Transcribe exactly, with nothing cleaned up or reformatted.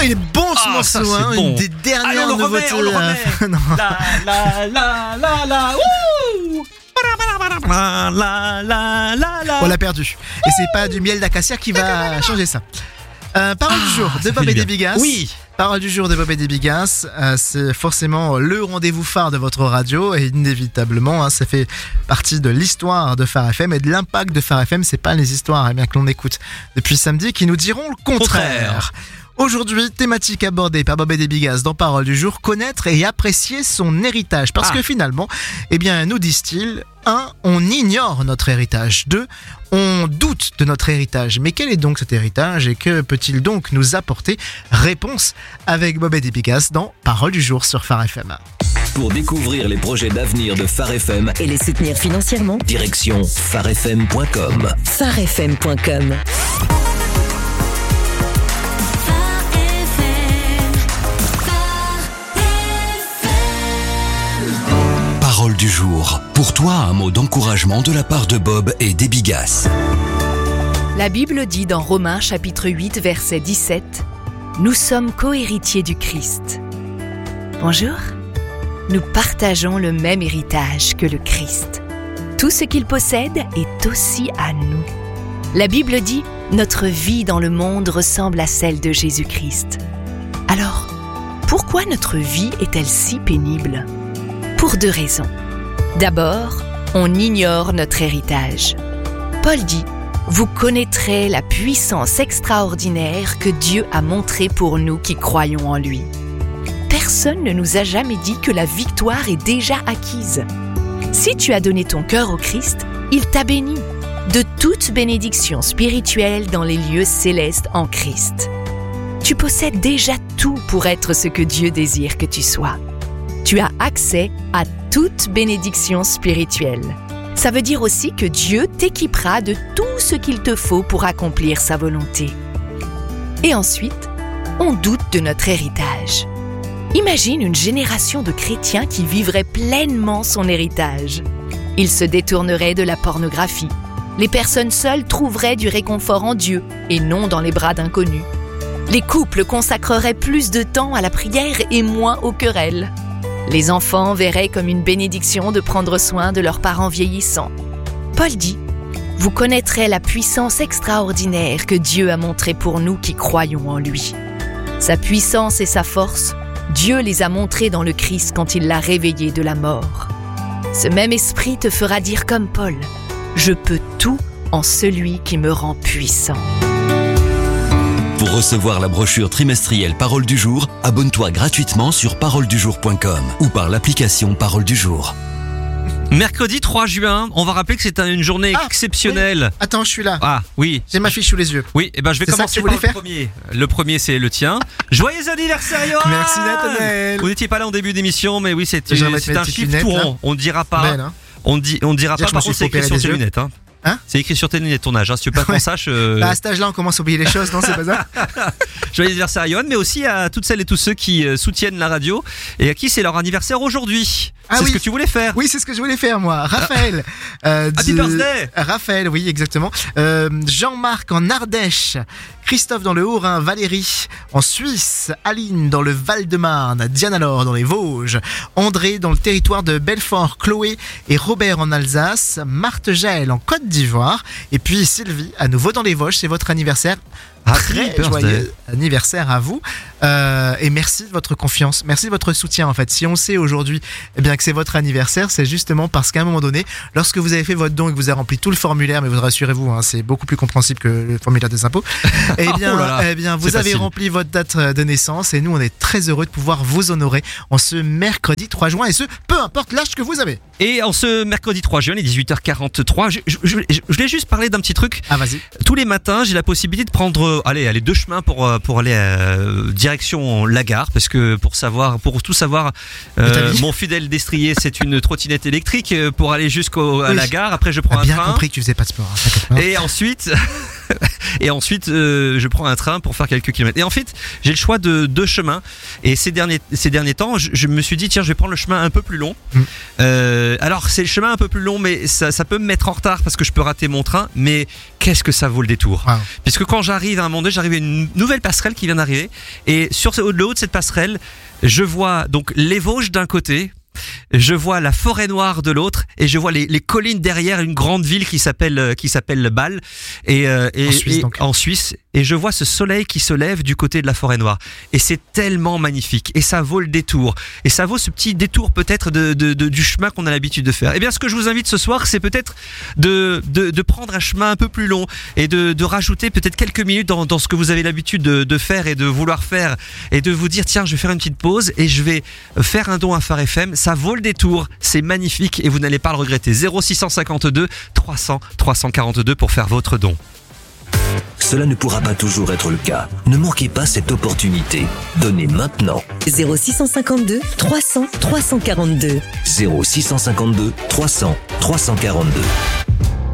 il est bon ce Ah, morceau, ça, c'est hein, bon. une des dernières Allez, on le nouveautés. remet, on le remet. euh, non. La la la la la wouh la la la la la. On l'a perdu. Et c'est pas du miel d'acacia qui va changer ça. Euh, parole Ah, du jour ça de Bob fait et du des bien. Bigas. Oui. Parole du jour de Bob et des Bigas, euh, c'est forcément le rendez-vous phare de votre radio et inévitablement, hein, ça fait partie de l'histoire de Phare F M et de l'impact de Phare F M. C'est pas les histoires eh bien, que l'on écoute depuis samedi qui nous diront le contraire. Contraire. Aujourd'hui, thématique abordée par Bob et des Bigas dans Parole du jour, connaître et apprécier son héritage. Parce Ah. que finalement, eh bien, nous disent-ils, un, on ignore notre héritage. Deux, on doute de notre héritage. Mais quel est donc cet héritage et que peut-il donc nous apporter? Réponse avec Bob et des Bigas dans Parole du jour sur Phare F M. Pour découvrir les projets d'avenir de Phare F M, Et les soutenir financièrement. direction phare f m point com. phare f m point com. Parole du jour. Pour toi, un mot d'encouragement de la part de Bob et des Bigas. La Bible dit dans Romains chapitre huit verset dix-sept « Nous sommes co-héritiers du Christ ». Bonjour, nous partageons le même héritage que le Christ. Tout ce qu'il possède est aussi à nous. La Bible dit « Notre vie dans le monde ressemble à celle de Jésus-Christ ». Alors, pourquoi notre vie est-elle si pénible ? Pour deux raisons. D'abord, on ignore notre héritage. Paul dit « Vous connaîtrez la puissance extraordinaire que Dieu a montrée pour nous qui croyons en lui. » Personne ne nous a jamais dit que la victoire est déjà acquise. Si tu as donné ton cœur au Christ, il t'a béni de toute bénédiction spirituelle dans les lieux célestes en Christ. Tu possèdes déjà tout pour être ce que Dieu désire que tu sois. Tu as accès à toute bénédiction spirituelle. Ça veut dire aussi que Dieu t'équipera de tout ce qu'il te faut pour accomplir sa volonté. Et ensuite, on doute de notre héritage. Imagine une génération de chrétiens qui vivraient pleinement son héritage. Ils se détourneraient de la pornographie. Les personnes seules trouveraient du réconfort en Dieu et non dans les bras d'inconnus. Les couples consacreraient plus de temps à la prière et moins aux querelles. Les enfants verraient comme une bénédiction de prendre soin de leurs parents vieillissants. Paul dit « Vous connaîtrez la puissance extraordinaire que Dieu a montrée pour nous qui croyons en lui. » Sa puissance et sa force, Dieu les a montrées dans le Christ quand il l'a réveillé de la mort. Ce même esprit te fera dire comme Paul « Je peux tout en celui qui me rend puissant. » Pour recevoir la brochure trimestrielle Parole du jour, abonne-toi gratuitement sur parole du jour point com ou par l'application Parole du jour. Mercredi trois juin, on va rappeler que c'est une journée Ah, exceptionnelle. oui. Attends, je suis là. Ah oui. J'ai ma fiche sous les yeux. Oui, et ben je vais C'est ça que commencer tu par voulais le faire premier. Le premier, c'est le tien. Joyeux anniversaire, Johan. Merci, Nathanaël. Vous n'étiez pas là en début d'émission, mais oui, c'est, Je vais remettre c'est mes un petites chiffre lunettes, tout là. rond. On ne dira pas. Belle, hein. On dit, on dira Dire pas. que Par je me contre, c'est suis écrit opéré sur les tes yeux. lunettes. Hein. Hein C'est écrit sur tes lunettes ton âge. Hein. Si tu veux pas qu'on Ouais. sache. euh, Bah, à cet âge-là, on commence à oublier les choses, non? C'est pas ça? Joyeux anniversaire à Johan, mais aussi à toutes celles et tous ceux qui euh, soutiennent la radio et à qui c'est leur anniversaire aujourd'hui. Ah c'est oui. ce que tu voulais faire. Oui, c'est ce que je voulais faire, moi. Raphaël. Euh, Happy du- birthday. Raphaël, oui, exactement. Euh, Jean-Marc en Ardèche. Christophe dans le Haut-Rhin. Valérie en Suisse. Aline dans le Val-de-Marne. Diana Laure dans les Vosges. André dans le territoire de Belfort. Chloé et Robert en Alsace. Marthe Jaël en Côte d'Ivoire. Et puis Sylvie, à nouveau dans les Vosges. C'est votre anniversaire. Happy Très birthday. joyeux anniversaire à vous. Euh, et merci de votre confiance. Merci de votre soutien, en fait. Si on sait aujourd'hui eh bien, que c'est votre anniversaire, c'est justement parce qu'à un moment donné, lorsque vous avez fait votre don et que vous avez rempli tout le formulaire, mais vous rassurez-vous, hein, c'est beaucoup plus compréhensible que le formulaire des impôts, eh bien, Oh là là, eh bien vous c'est avez facile. rempli votre date de naissance et nous, on est très heureux de pouvoir vous honorer en ce mercredi trois juin et ce, peu importe l'âge que vous avez. Et en ce mercredi trois juin, il est dix-huit heures quarante-trois. Je, je, je, je voulais juste parler d'un petit truc. Ah, vas-y. Tous les matins, j'ai la possibilité de prendre, euh, allez, allez deux chemins pour euh, pour aller euh, direction la gare, parce que pour savoir, pour tout savoir, De ta vie. mon fidèle destrier, c'est une trottinette électrique euh, pour aller jusqu'à Oui. la gare. Après, je prends T'as un bien train. compris que tu faisais pas de sport. Hein, t'inquiète pas. Et ensuite, et ensuite euh, je prends un train pour faire quelques kilomètres. Et en fait, j'ai le choix de deux chemins. Et ces derniers ces derniers temps, je, je me suis dit tiens, je vais prendre le chemin un peu plus long. Mmh. Euh, alors c'est le chemin un peu plus long, mais ça, ça peut me mettre en retard parce que je peux rater mon train. Mais qu'est-ce que ça vaut le détour? Wow. Puisque quand j'arrive à un moment donné, j'arrive à une nouvelle passerelle qui vient d'arriver, et sur le haut de cette passerelle, je vois donc les Vosges d'un côté. Je vois la forêt noire de l'autre, et je vois les, les collines derrière une grande ville qui s'appelle qui s'appelle Bâle, et, euh, et, en, Suisse, et en Suisse, et je vois ce soleil qui se lève du côté de la forêt noire, et c'est tellement magnifique, et ça vaut le détour, et ça vaut ce petit détour peut-être de, de, de du chemin qu'on a l'habitude de faire. Et bien ce que je vous invite ce soir, c'est peut-être de, de, de prendre un chemin un peu plus long, et de, de rajouter peut-être quelques minutes dans, dans ce que vous avez l'habitude de, de faire et de vouloir faire, et de vous dire tiens, je vais faire une petite pause et je vais faire un don à Phare F M. Ça vaut le détour, c'est magnifique et vous n'allez pas le regretter. Zéro six cent cinquante-deux trois cents trois cent quarante-deux pour faire votre don. Cela ne pourra pas toujours être le cas. Ne manquez pas cette opportunité. Donnez maintenant. zéro six cent cinquante-deux trois cents trois cent quarante-deux. zéro six cent cinquante-deux trois cents trois cent quarante-deux.